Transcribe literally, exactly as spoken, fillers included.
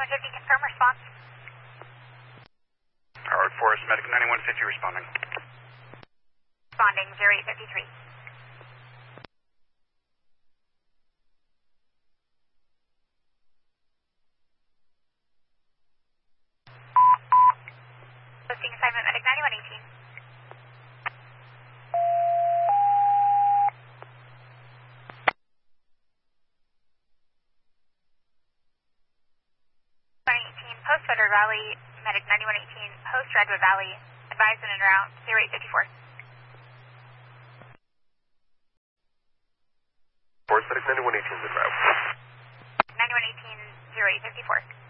one fifty, confirm response. Howard Forest, Medic ninety-one fifty responding. Responding, zero eight fifty-three. Posting assignment, Medic ninety-one eighteen. Post Redwood Valley, Medic ninety-one eighteen, post Redwood Valley, advised in and around zero eight fifty-four. Forest Medic ninety-one eighteen is route. ninety-one eighteen, zero eight fifty-four.